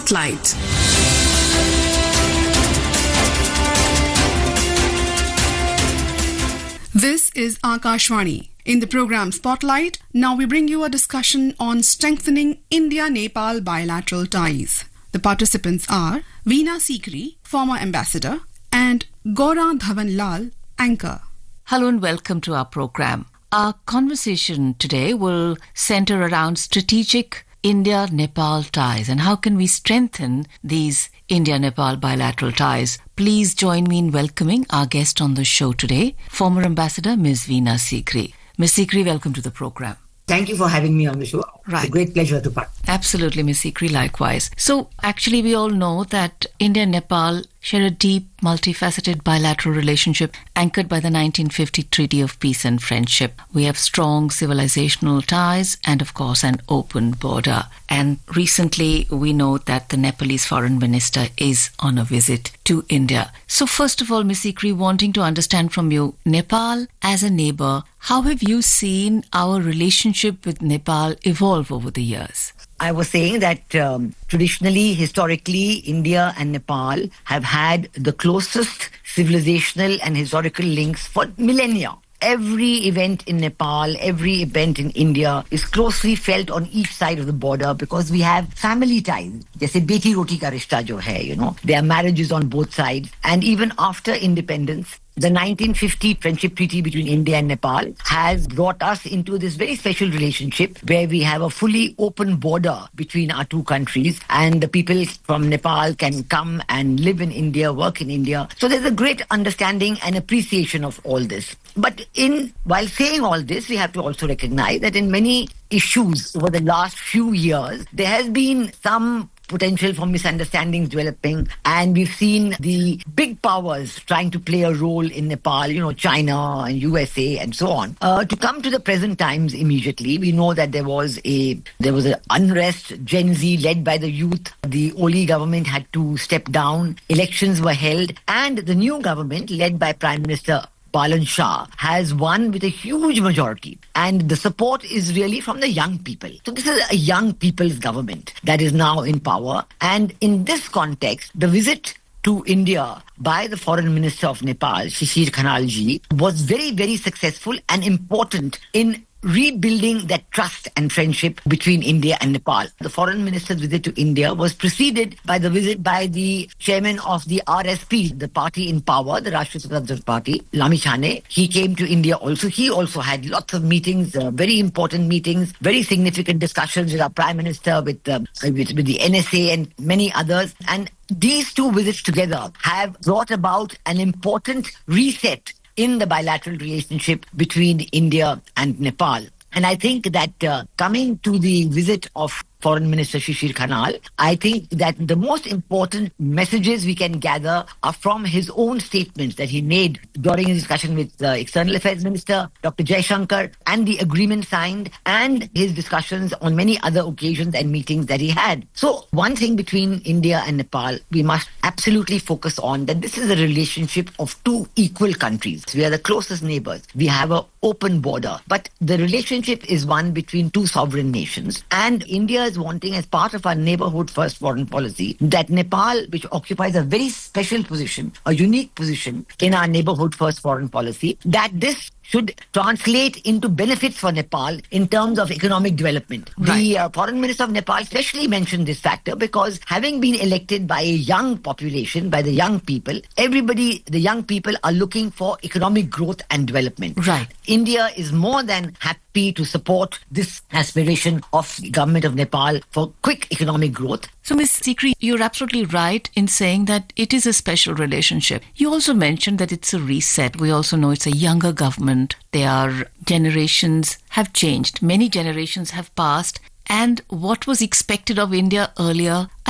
Spotlight. This is Akashvani. In the program Spotlight, now we bring you a discussion on strengthening India-Nepal bilateral ties. The participants are Veena Sikri, former ambassador, and Gaura Dhawan Lal, anchor. Hello and welcome to our program. Our conversation today will center around strategic India-Nepal ties and how can we strengthen these India-Nepal bilateral ties. Please join me in welcoming our guest on the show today, former ambassador Ms. Veena Sikri. Ms. Sikri, welcome to the program. Thank you for having me on the show. Right. It's a great pleasure to partake. Absolutely, Ms. Sikri, likewise. So, actually, we all know that India and Nepal share a deep, multifaceted bilateral relationship anchored by the 1950 Treaty of Peace and Friendship. We have strong civilizational ties and, of course, an open border. And recently, we know that the Nepalese foreign minister is on a visit to India. So, first of all, Ms. Sikri, wanting to understand from you, Nepal as a neighbor, how have you seen our relationship with Nepal evolve over the years? I was saying that traditionally, historically, India and Nepal have had the closest civilizational and historical links for millennia. Every event in Nepal, every event in India is closely felt on each side of the border because we have family ties. Jaise beti roti ka rishta jo hai, there are marriages on both sides. And even after independence, the 1950 Friendship Treaty between India and Nepal has brought us into this very special relationship where we have a fully open border between our two countries and the people from Nepal can come and live in India, work in India. So there's a great understanding and appreciation of all this. But while saying all this, we have to also recognize that in many issues over the last few years, there has been some potential for misunderstandings developing, and we've seen the big powers trying to play a role in Nepal, China and USA and so on. To come to the present times immediately, we know that there was an unrest, Gen Z led by the youth. The Oli government had to step down, elections were held, and the new government led by Prime Minister Palan Shah has won with a huge majority, and the support is really from the young people. So this is a young people's government that is now in power, and in this context, the visit to India by the Foreign Minister of Nepal, Shishir Khanal ji, was very, very successful and important in rebuilding that trust and friendship between India and Nepal. The foreign minister's visit to India was preceded by the visit by the chairman of the RSP, the party in power, the Rashtriya Swatantra Party, Lamishane. He came to India also. He also had lots of meetings, very important meetings, very significant discussions with our Prime Minister, with the NSA and many others. And these two visits together have brought about an important reset in the bilateral relationship between India and Nepal. And I think that coming to the visit of Foreign Minister Shishir Khanal, I think that the most important messages we can gather are from his own statements that he made during his discussion with the External Affairs Minister, Dr. Jaishankar, and the agreement signed, and his discussions on many other occasions and meetings that he had. So one thing between India and Nepal, we must absolutely focus on that this is a relationship of two equal countries. We are the closest neighbors. We have an open border, but the relationship is one between two sovereign nations, and India is wanting, as part of our neighborhood first foreign policy, that Nepal, which occupies a very special position, a unique position in our neighborhood first foreign policy, that this should translate into benefits for Nepal in terms of economic development. Right. The Foreign Minister of Nepal especially mentioned this factor because having been elected by a young population, by the young people, the young people are looking for economic growth and development. Right. India is more than happy to support this aspiration of the government of Nepal for quick economic growth. So, Ms. Sikri, you're absolutely right in saying that it is a special relationship. You also mentioned that it's a reset. We also know it's a younger government. Their generations have changed. Many generations have passed. And what was expected of India earlier,